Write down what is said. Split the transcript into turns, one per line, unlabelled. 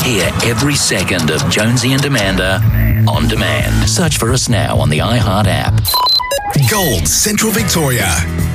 Hear every second of Jonesy and Amanda on demand. Search for us now on the iHeart app.
Gold Central Victoria.